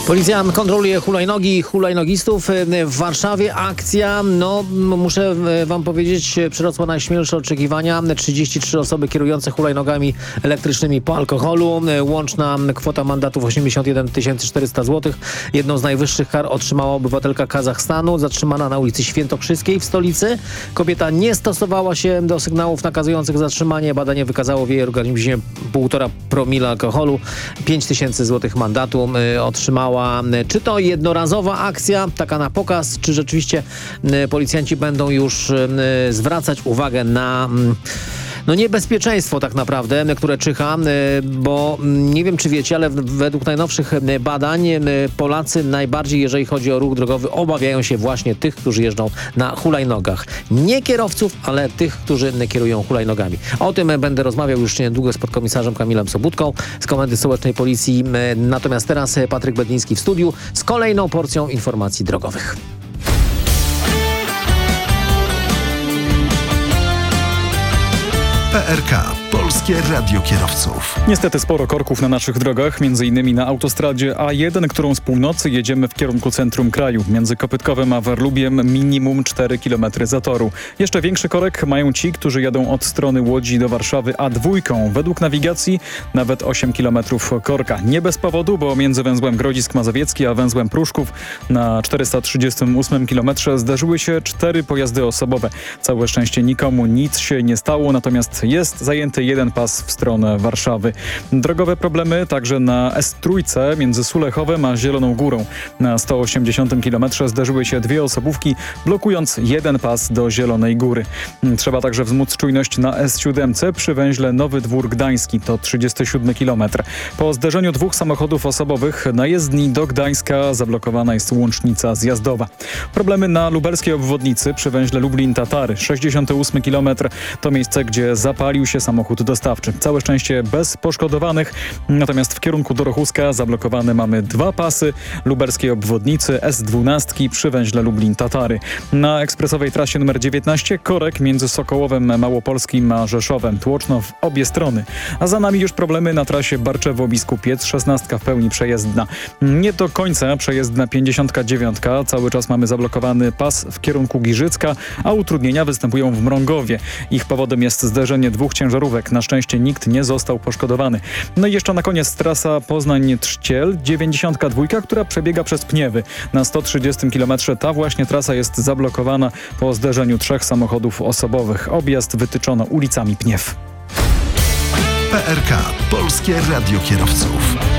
Policja kontroluje hulajnogistów w Warszawie. Akcja, muszę wam powiedzieć, przerosła najśmielsze oczekiwania. 33 osoby kierujące hulajnogami elektrycznymi po alkoholu. Łączna kwota mandatów 81 400 zł. Jedną z najwyższych kar otrzymała obywatelka Kazachstanu, zatrzymana na ulicy Świętokrzyskiej w stolicy. Kobieta nie stosowała się do sygnałów nakazujących zatrzymanie. Badanie wykazało w jej organizmie 1,5 promila alkoholu. 5 000 zł mandatu otrzymała. Czy to jednorazowa akcja, taka na pokaz, czy rzeczywiście policjanci będą już zwracać uwagę na niebezpieczeństwo tak naprawdę, które czyha, bo nie wiem, czy wiecie, ale według najnowszych badań Polacy najbardziej, jeżeli chodzi o ruch drogowy, obawiają się właśnie tych, którzy jeżdżą na hulajnogach. Nie kierowców, ale tych, którzy kierują hulajnogami. O tym będę rozmawiał już niedługo z podkomisarzem Kamilem Sobudką z Komendy Stołecznej Policji. Natomiast teraz Patryk Bedliński w studiu z kolejną porcją informacji drogowych. PRK. Polskie Radio Kierowców. Niestety sporo korków na naszych drogach, m.in. na autostradzie A1, którą z północy jedziemy w kierunku centrum kraju. Między Kopytkowem a Warlubiem minimum 4 km zatoru. Jeszcze większy korek mają ci, którzy jadą od strony Łodzi do Warszawy A2. Według nawigacji nawet 8 km korka. Nie bez powodu, bo między węzłem Grodzisk Mazowiecki a węzłem Pruszków na 438 km zdarzyły się 4 pojazdy osobowe. Całe szczęście nikomu nic się nie stało, natomiast jest zajęty jeden pas w stronę Warszawy. Drogowe problemy także na S3 między Sulechowem a Zieloną Górą. Na 180 km zdarzyły się 2 osobówki, blokując jeden pas do Zielonej Góry. Trzeba także wzmóc czujność na S7 przy węźle Nowy Dwór Gdański, to 37 km. Po zderzeniu 2 samochodów osobowych na jezdni do Gdańska zablokowana jest łącznica zjazdowa. Problemy na lubelskiej obwodnicy przy węźle Lublin-Tatary. 68 km to miejsce, gdzie zapalił się samochód dostawczy. Całe szczęście bez poszkodowanych, natomiast w kierunku Dorochuska zablokowane mamy 2 pasy lubelskiej obwodnicy S12 przy węźle Lublin-Tatary. Na ekspresowej trasie nr 19 korek między Sokołowem Małopolskim a Rzeszowem. Tłoczno w obie strony. A za nami już problemy na trasie Barczewo-Biskupiec. 16 w pełni przejezdna. Nie do końca przejezdna 59. Cały czas mamy zablokowany pas w kierunku Giżycka, a utrudnienia występują w Mrągowie. Ich powodem jest zderzenie 2 ciężarówek. Na szczęście nikt nie został poszkodowany. No i jeszcze na koniec trasa Poznań-Trzciel, 92, która przebiega przez Pniewy. Na 130 km ta właśnie trasa jest zablokowana po zderzeniu 3 samochodów osobowych. Objazd wytyczono ulicami Pniew. PRK. Polskie Radio Kierowców.